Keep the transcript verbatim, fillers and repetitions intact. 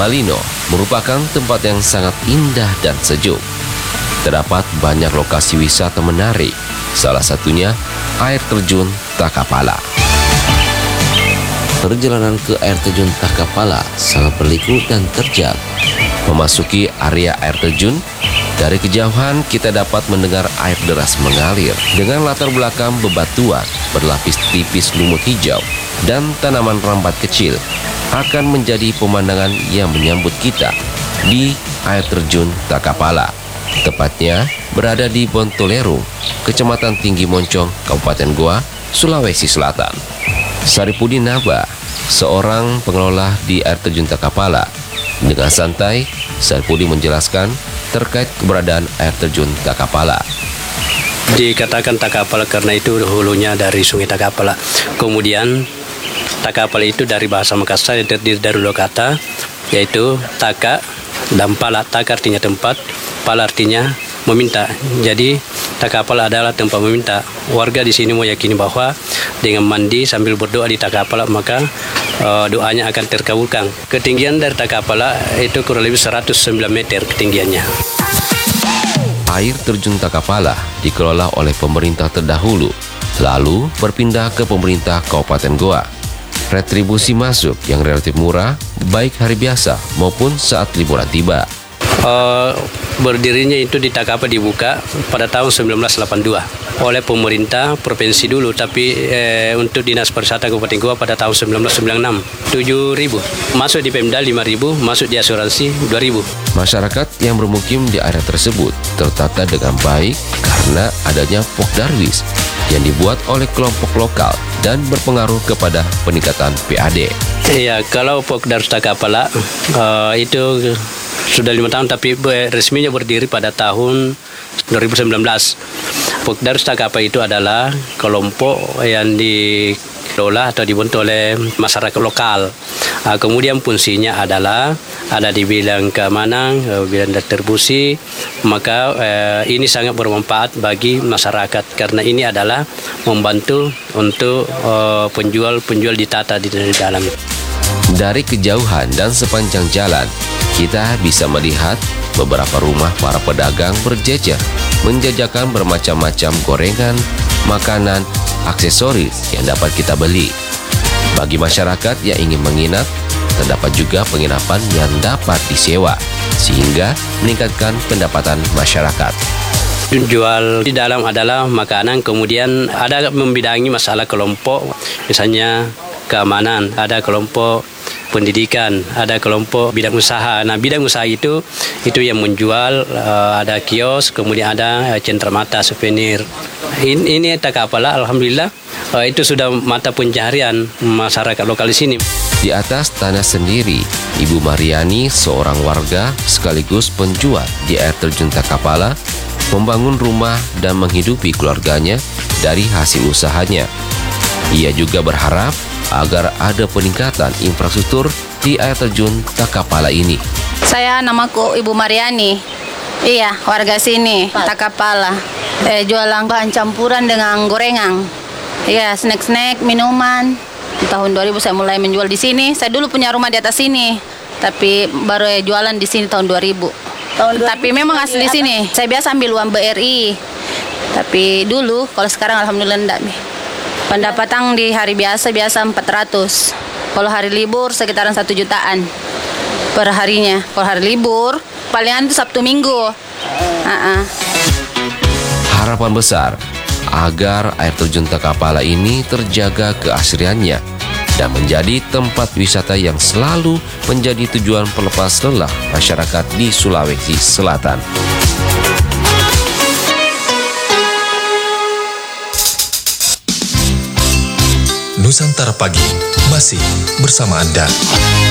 Malino merupakan tempat yang sangat indah dan sejuk. Terdapat banyak lokasi wisata menarik, salah satunya air terjun Takapala. Perjalanan ke air terjun Takapala sangat berliku dan terjal. Memasuki area air terjun, dari kejauhan kita dapat mendengar air deras mengalir dengan latar belakang bebatuan berlapis tipis lumut hijau dan tanaman rambat kecil akan menjadi pemandangan yang menyambut kita di air terjun Takapala. Tepatnya berada di Bontolerung, Kecamatan Tinggi Moncong, Kabupaten Goa, Sulawesi Selatan. Saripudi Naba, seorang pengelola di air terjun Takapala. Dengan santai, Saripudi menjelaskan terkait keberadaan air terjun Takapala. Dikatakan Takapala karena itu hulunya dari Sungai Takapala. Kemudian Takapala itu dari bahasa Makassar terdiri dari dua kata, yaitu taka dan pala. Taka artinya tempat, pala artinya meminta. Jadi Takapala adalah tempat meminta. Warga di sini meyakini bahwa dengan mandi sambil berdoa di Takapala maka uh, doanya akan terkabulkan. Ketinggian dari Takapala itu kurang lebih seratus sembilan meter ketinggiannya. Air terjun Takapala dikelola oleh pemerintah terdahulu, lalu berpindah ke pemerintah Kabupaten Goa. Retribusi masuk yang relatif murah, baik hari biasa maupun saat liburan tiba. Uh, berdirinya itu di Takapala dibuka pada tahun seribu sembilan ratus delapan puluh dua oleh pemerintah provinsi dulu, tapi eh, untuk Dinas Pariwisata Kabupaten Goa pada tahun seribu sembilan ratus sembilan puluh enam tujuh ribu, masuk di Pemda lima ribu, masuk di asuransi dua ribu. Masyarakat yang bermukim di area tersebut tertata dengan baik karena adanya Pok Darwis yang dibuat oleh kelompok lokal dan berpengaruh kepada peningkatan P A D. Iya, kalau Pok Darwis Takapala uh, itu sudah lima tahun, tapi resminya berdiri pada tahun dua ribu sembilan belas. Pok Darwis Takapala itu adalah kelompok yang dikelola atau dibentuk oleh masyarakat lokal. Uh, kemudian fungsinya adalah ada di bidang keamanan, uh, bidang distribusi. Maka uh, ini sangat bermanfaat bagi masyarakat karena ini adalah membantu untuk uh, penjual-penjual ditata di dalam. Dari kejauhan dan sepanjang jalan, kita bisa melihat beberapa rumah para pedagang berjejer, menjajakan bermacam-macam gorengan, makanan, aksesoris yang dapat kita beli. Bagi masyarakat yang ingin menginap, terdapat juga penginapan yang dapat disewa, sehingga meningkatkan pendapatan masyarakat. Jual di dalam adalah makanan, kemudian ada membidangi masalah kelompok, misalnya keamanan, ada kelompok pendidikan, ada kelompok bidang usaha. Nah, bidang usaha itu itu yang menjual, uh, ada kios, kemudian ada uh, centra mata souvenir. Ini, ini Takapala, alhamdulillah uh, itu sudah mata pencaharian masyarakat lokal di sini. Di atas tanah sendiri, Ibu Mariani, seorang warga sekaligus penjual di air terjun Takapala, membangun rumah dan menghidupi keluarganya dari hasil usahanya. Ia juga berharap agar ada peningkatan infrastruktur di air terjun Takapala ini. Saya namaku Ibu Mariani. Iya, warga sini, Takapala. Eh, jualan bahan campuran dengan gorengan. Iya, snack-snack, minuman. Di tahun dua ribu saya mulai menjual di sini. Saya dulu punya rumah di atas sini, tapi baru eh, jualan di sini tahun dua ribu. Tahun dua ribu tapi memang asli di sini. Saya biasa ambil uang B R I. Tapi dulu, kalau sekarang alhamdulillah enggak nih. Pendapatan di hari biasa biasa empat ratus. Kalau hari libur sekitaran satu jutaan per harinya. Kalau hari libur palingan itu Sabtu Minggu. Uh-uh. Harapan besar agar air terjun Takapala ini terjaga keasriannya dan menjadi tempat wisata yang selalu menjadi tujuan pelepas lelah masyarakat di Sulawesi Selatan. Nusantara Pagi masih bersama Anda.